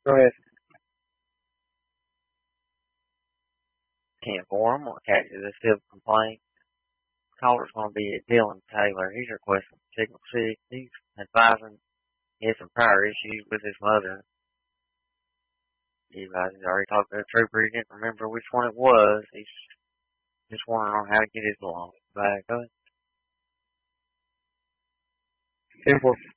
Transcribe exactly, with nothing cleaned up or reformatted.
Go ahead. Can't for him or catch the civil complaint. Caller's going to be Dylan Taylor. He's requesting Signal Six. He's advising he had some prior issues with his mother. You guys already talked to the trooper. He didn't remember which one it was. He's just wondering on how to get his belongings back. Go ahead. Ten four.